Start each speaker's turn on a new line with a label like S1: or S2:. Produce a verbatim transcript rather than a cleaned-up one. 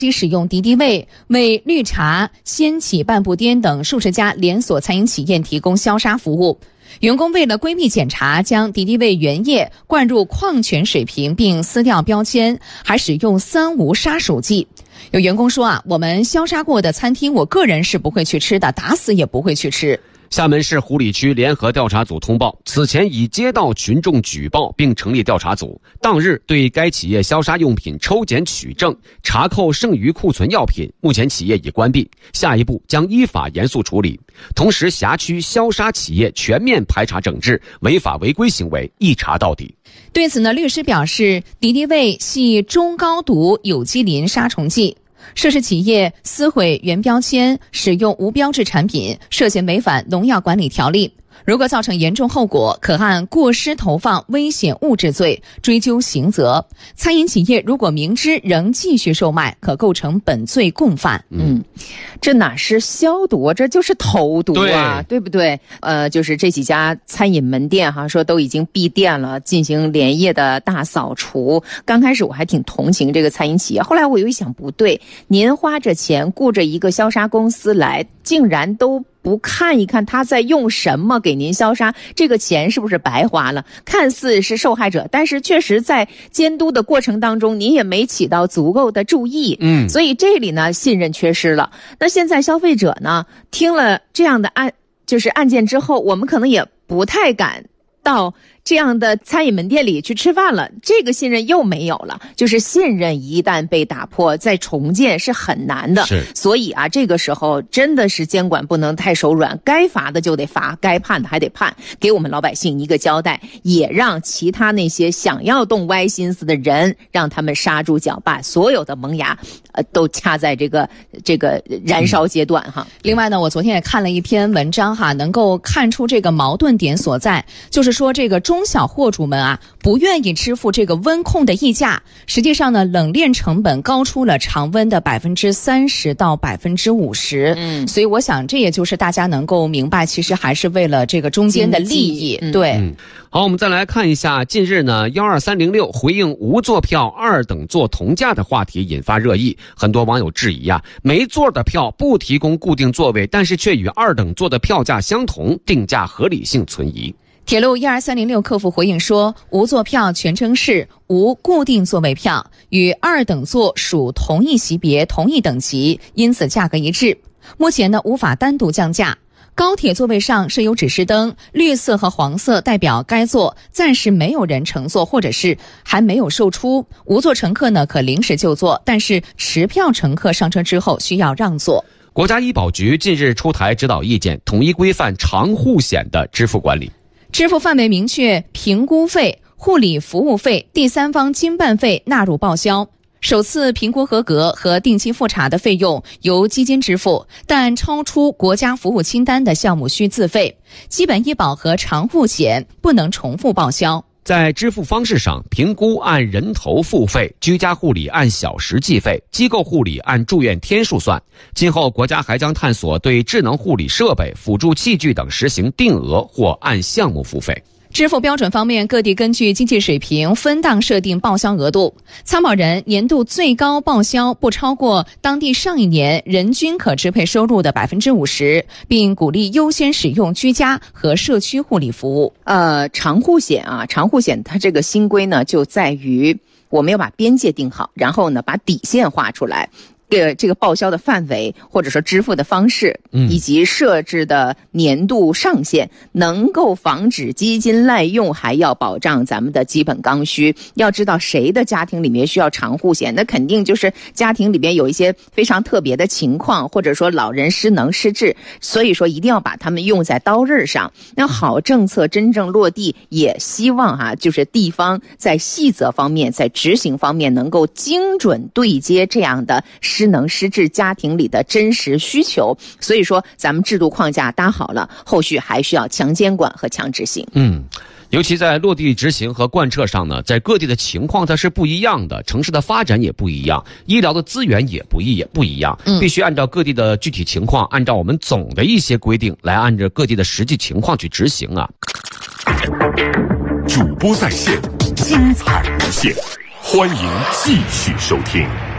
S1: 即使用敌敌畏为绿茶、鲜企、半步颠等数十家连锁餐饮企业提供消杀服务。员工为了规避检查，将敌敌畏原液灌入矿泉水瓶并撕掉标签，还使用三无杀鼠剂。有员工说啊，我们消杀过的餐厅，我个人是不会去吃的，打死也不会去吃。
S2: 厦门市湖里区联合调查组通报，此前已接到群众举报并成立调查组，当日对该企业消杀用品抽检取证，查扣剩余库存药品，目前企业已关闭，下一步将依法严肃处理。同时辖区消杀企业全面排查整治，违法违规行为一查到底。
S1: 对此呢，律师表示，敌敌畏系中高毒有机磷杀虫剂，涉事企业撕毁原标签，使用无标志产品，涉嫌违反农药管理条例。如果造成严重后果，可按过失投放危险物质罪追究刑责。餐饮企业如果明知仍继续售卖，可构成本罪共犯。
S3: 嗯，这哪是消毒，这就是投毒啊， 对, 对不对？呃，就是这几家餐饮门店哈，说都已经闭店了，进行连夜的大扫除。刚开始我还挺同情这个餐饮企业，后来我又一想，不对，您花着钱雇着一个消杀公司来，竟然都不看一看他在用什么给您消杀，这个钱是不是白花了？看似是受害者，但是确实在监督的过程当中，您也没起到足够的注意。嗯，所以这里呢，信任缺失了。那现在消费者呢，听了这样的案，就是案件之后，我们可能也不太敢到这样的餐饮门店里去吃饭了，这个信任又没有了。就是信任一旦被打破，再重建是很难的。
S2: 是，
S3: 所以啊，这个时候真的是监管不能太手软，该罚的就得罚，该判的还得判，给我们老百姓一个交代，也让其他那些想要动歪心思的人，让他们刹住脚，把所有的萌芽呃都掐在这个这个燃烧阶段哈。
S1: 嗯、另外呢，我昨天也看了一篇文章哈，能够看出这个矛盾点所在，就是说这个中小货主们啊，不愿意支付这个温控的溢价，实际上呢，冷链成本高出了常温的百分之三十到百分之五十。嗯，所以我想这也就是大家能够明白，其实还是为了这个中间的利益。嗯、对、嗯。
S2: 好，我们再来看一下，近日呢，一二三零六回应无座票二等座同价的话题引发热议，很多网友质疑啊，没座的票不提供固定座位，但是却与二等座的票价相同，定价合理性存疑。
S1: 铁路一二三零六客服回应说，无座票全称是无固定座位票，与二等座属同一级别、同一等级，因此价格一致。目前呢，无法单独降价。高铁座位上设有指示灯，绿色和黄色代表该座暂时没有人乘坐，或者是还没有售出。无座乘客呢，可临时就座，但是持票乘客上车之后需要让座。
S2: 国家医保局近日出台指导意见，统一规范长护险的支付管理。
S1: 支付范围明确，评估费、护理服务费、第三方经办费纳入报销。首次评估合格和定期复查的费用由基金支付，但超出国家服务清单的项目需自费。基本医保和长护险不能重复报销。
S2: 在支付方式上，评估按人头付费，居家护理按小时计费，机构护理按住院天数算。今后国家还将探索对智能护理设备、辅助器具等实行定额或按项目付费。
S1: 支付标准方面，各地根据经济水平分档设定报销额度。参保人年度最高报销不超过当地上一年人均可支配收入的百分之五十，并鼓励优先使用居家和社区护理服务。
S3: 呃，长护险啊，长护险它这个新规呢，就在于我们要把边界定好，然后呢把底线画出来。这这个报销的范围，或者说支付的方式，以及设置的年度上限，能够防止基金滥用，还要保障咱们的基本刚需。要知道谁的家庭里面需要长护险，那肯定就是家庭里面有一些非常特别的情况，或者说老人失能失智，所以说一定要把他们用在刀刃上。那好政策真正落地，也希望哈、啊，就是地方在细则方面，在执行方面能够精准对接这样的失能失智家庭里的真实需求。所以说咱们制度框架搭好了，后续还需要强监管和强执行。
S2: 嗯，尤其在落地执行和贯彻上呢，在各地的情况它是不一样的，城市的发展也不一样，医疗的资源也不一也不一样，必须按照各地的具体情况，按照我们总的一些规定来按照各地的实际情况去执行啊。
S4: 主播在线，精彩无限，欢迎继续收听。